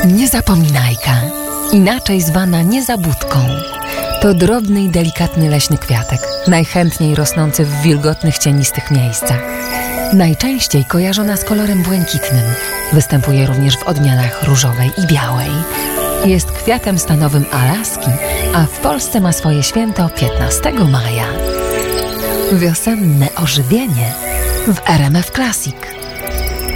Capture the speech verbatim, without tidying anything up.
Niezapominajka, inaczej zwana niezabudką. To drobny i delikatny leśny kwiatek, najchętniej rosnący w wilgotnych, cienistych miejscach. Najczęściej kojarzona z kolorem błękitnym, występuje również w odmianach różowej i białej. Jest kwiatem stanowym Alaski, a w Polsce ma swoje święto piętnastego maja. Wiosenne ożywienie w R M F Classic.